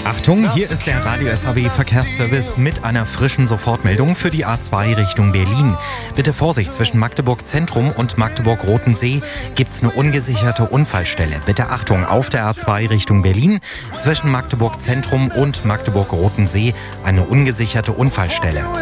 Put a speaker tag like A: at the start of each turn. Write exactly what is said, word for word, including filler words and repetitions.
A: Achtung, hier ist der Radio S H B Verkehrsservice mit einer frischen Sofortmeldung für die A zwei Richtung Berlin. Bitte Vorsicht, zwischen Magdeburg Zentrum und Magdeburg Rotensee gibt's eine ungesicherte Unfallstelle. Bitte Achtung, auf der A zwei Richtung Berlin zwischen Magdeburg Zentrum und Magdeburg Rotensee eine ungesicherte Unfallstelle.